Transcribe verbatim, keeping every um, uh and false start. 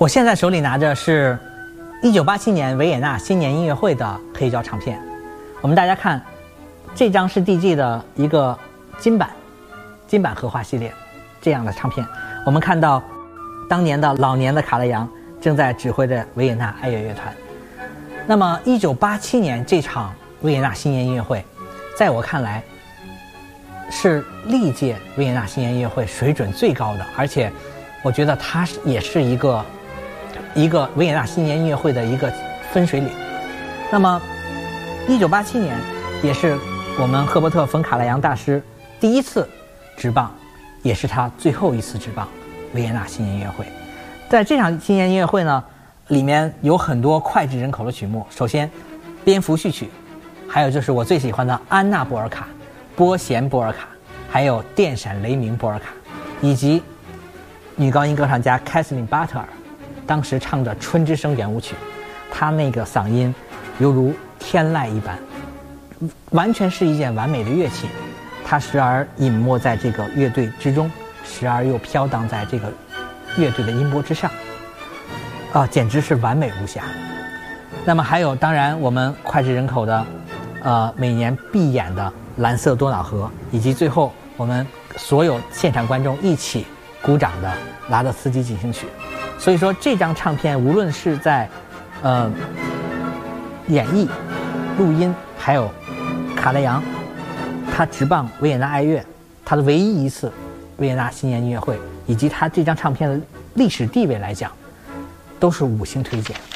我现在手里拿着是一九八七年维也纳新年音乐会的黑胶唱片。我们大家看，这张是 D G 的一个金版金版荷花系列这样的唱片。我们看到当年的老年的卡勒扬正在指挥着维也纳爱乐乐团。那么一九八七年这场维也纳新年音乐会，在我看来是历届维也纳新年音乐会水准最高的，而且我觉得它也是一个一个维也纳新年音乐会的一个分水岭。那么一九八七年也是我们赫伯特·冯·卡勒扬大师第一次执棒，也是他最后一次执棒维也纳新年音乐会。在这场新年音乐会呢，里面有很多脍炙人口的曲目。首先蝙蝠序曲，还有就是我最喜欢的安娜波尔卡、拨弦波尔卡，还有电闪雷鸣波尔卡，以及女高音歌唱家凯瑟琳·巴特尔当时唱的《春之声》圆舞曲。她那个嗓音犹如天籁一般，完全是一件完美的乐器。她时而隐没在这个乐队之中，时而又飘荡在这个乐队的音波之上，啊，简直是完美无瑕。那么还有，当然我们脍炙人口的，呃，每年必演的《蓝色多瑙河》，以及最后我们所有现场观众一起鼓掌的《拉德斯基进行曲》。所以说，这张唱片无论是在，呃，演绎、录音，还有卡勒扬他执棒维也纳爱乐，他的唯一一次维也纳新年音乐会，以及他这张唱片的历史地位来讲，都是五星推荐。